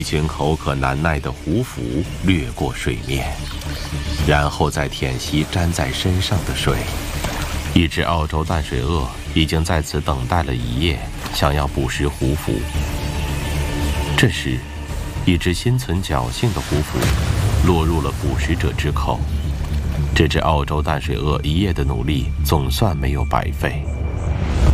一群口渴难耐的胡蝠掠过水面，然后再舔吸粘在身上的水。一只澳洲淡水鳄已经在此等待了一夜，想要捕食胡蝠。这时，一只心存侥幸的胡蝠落入了捕食者之口。这只澳洲淡水鳄一夜的努力总算没有白费。